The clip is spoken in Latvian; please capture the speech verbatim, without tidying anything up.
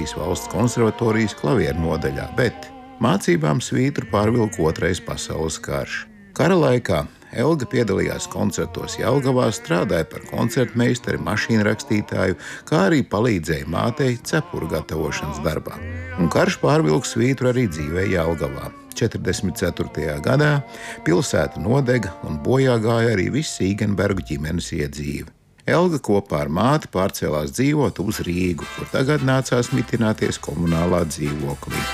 Latvijas Valsts konservatorijas klavieru nodaļā, bet mācībām svītru pārvilka Otrais pasaules karš. Kara laikā Elga piedalījās koncertos Jelgavā, strādāja par koncertmeistari, mašīnrakstītāju, kā arī palīdzēja mātei cepuru gatavošanas darbā. Un karš pārvilka svītru arī dzīvē Jelgavā. četrdesmit ceturtajā gadā pilsēta nodega un bojā gāja arī viss Īgenbergu ģimenes iedzīve. Elga kopā ar māti pārcēlās dzīvot uz Rīgu, kur tagad nācās mitināties komunālā dzīvoklī.